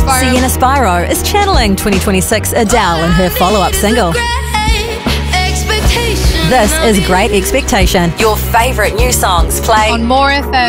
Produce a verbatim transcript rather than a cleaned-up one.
Sienna Spyro is channeling twenty twenty-six Adele in her follow-up single. This is Great Expectation. Your favourite new songs play on More F M.